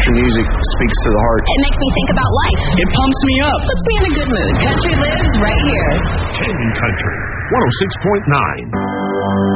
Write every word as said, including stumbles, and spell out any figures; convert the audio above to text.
country music speaks to the heart. It makes me think about life. It pumps me up. Puts me in a good mood. Country lives right here. Canyon Country, one oh six point nine.